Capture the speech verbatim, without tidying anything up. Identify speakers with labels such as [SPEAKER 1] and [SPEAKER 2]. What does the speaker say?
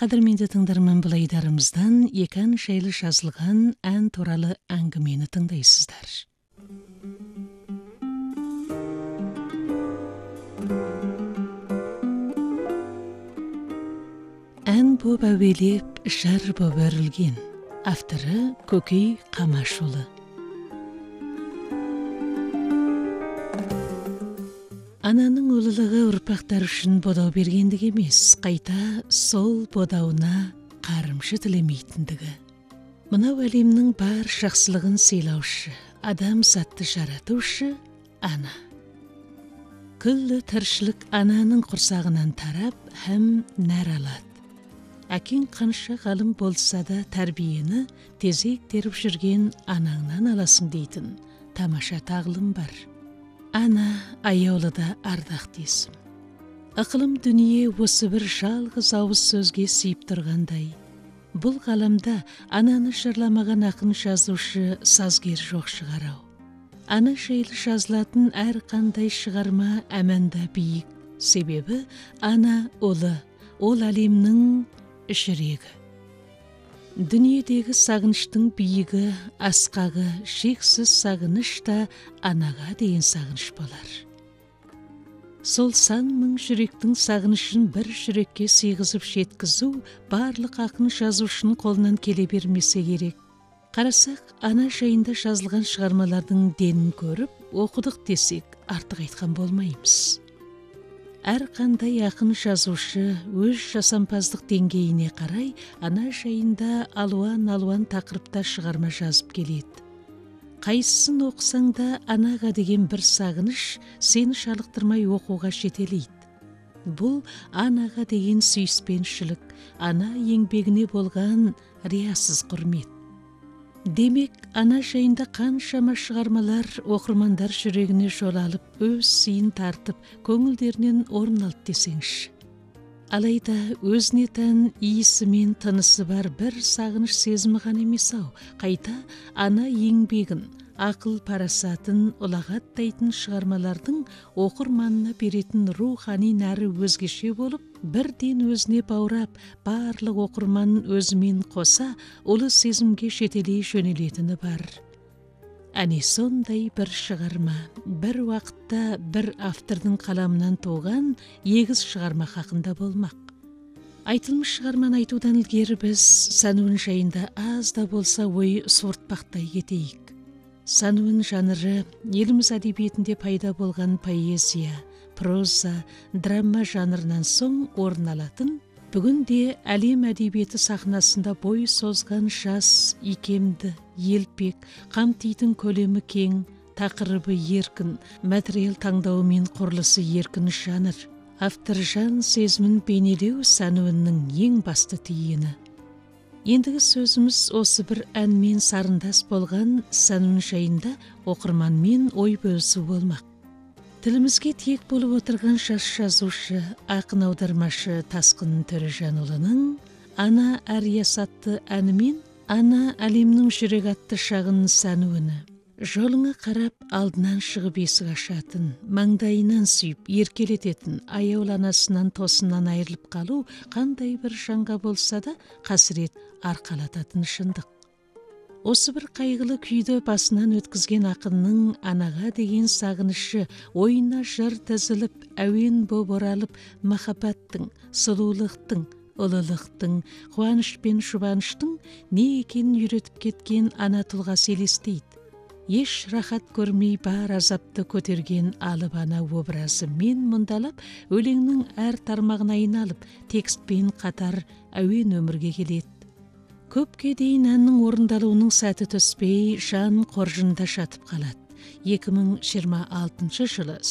[SPEAKER 1] Кадырменде тыңдарман, бұл айдарымыздан екі ән жайлы жазылған ән туралы әңгімені тыңдайсыздар. Ән боп әуелеп, жар боп өрілген. Авторы Көкей Қамашұлы. Ананың ұлылығы ұрпақтар үшін бодау бергендігі емес, қайта сол бодауына қарымшы тілемейтіндігі. Мынау әлемнің бар жақсылығын сыйлаушы, адам затты жаратушы ана. Күллі тіршілік ананың құрсағынан тарап, һәм нәр алады. Әкең қанша ғалым болса да тәрбиені тезек теріп жүрген анаңнан аласың дейтін тамаша тағылым бар. Ана аяулыда ардақ десім. Ақылым дүние осы бір жалғыз ауыз сөзге сыйып тұрғандай. Бұл ғаламда ананы жырламаған ақын жазушы сазгер жоқ шығарау. Ана жайлы жазылатын әр қандай шығарма әмәнда биік. Себебі ана ұлы, ол әлемнің жүрегі. Дүниедегі сағыныштың биігі, асқағы, шексіз сағыныш та анаға дейін сағыныш болар. Сол сан мың жүректің сағынышын бір жүрекке сыйғызып жеткізу барлық ақын жазушының қолынан келе бермесе керек. Қарасақ, ана жайында жазылған шығармалардың денін көріп, оқыдық десек, артық айтқан болмаймыз. Әр қандай ақын жазушы өз жасампаздық деңгейіне қарай ана жайында алуан-алуан тақырыпта шығарма жазып келеді. Қайсысын оқысаң да анаға деген бір сағыныш сені шалықтырмай оқуға жетелейді. Бұл анаға деген сүйіспеншілік, ана еңбегіне болған риясыз құрмет. Демек, ана жайында қаншама шығармалар оқырмандар жүрегіне жол алып, өз сыйын тартып, көңілдерінен орын алды десеңші. Алайда өзіне тән иісі мен тынысы бар бір сағыныш сезімі ғана емес ау, қайта ана еңбегін, ақыл парасатын ұлағаттайтын шығармалардың оқырманына беретін рухани нәрі өзгеше болып, бірден өзіне баурап, барлық оқырманын өзімен қоса, ұлы сезімге жетелей жөнелетіні бар. Әне сондай бір шығарма, бір уақытта бір автордың қаламынан туған егіз шығарма хақында болмақ. Айтылмыш шығарманы айтудан ілгері біз Сануын жайында аз да болса ой суыртпақтай кетейік. Сануын жанры еліміз әдебиетінде пайда болған поэзия, проза, драма жанрынан соң орын алатын, бүгінде әлем әдебиеті сахнасында бой созған жас, икемді, елпек, қамтитын көлемі кең, тақырыбы еркін, материал таңдауымен құрылысы еркін жанр. Автор жан сезімін бейнелеу Сануынның ең басты түйіні. Ендігі сөзіміз осы бір әнмен сарындас болған Сануын жайында оқырманмен ой бөлісу болмақ. Тілімізге тиек болып отырған жас жазушы, ақын аудармашы Тасқын Төрежанұлының «Ана Арияс» атты әнімен ана әлемнің жүрек атты шағын Сануыны. Жолыңа қарап алдынан шығып есік ашатын, маңдайынан сүйіп, еркелететін, аяулы анасынан тосынан айырылып қалу қандай бір жанға болса да қасірет арқалататын шындық. Осы бір қайғылы күйді басынан өткізген ақынның анаға деген сағынышы ойына жыр тізіліп, әуен боп оралып, махаббаттың, сұлулықтың, ұлылықтың, қуаныш пен жұбаныштың не екенін үйретіп кеткен ана тұлғасы елестейді. Еш рахат көрмей бар азапты көтерген алып ана образы мен мұндалап, өлеңнің әр тармағына айналып, текстпен қатар әуен өмірге келеді. Көпке дейін әннің орындалуының сәті түспей, жан қоржында жатып қалады. екі мың жиырма алтыншы жылы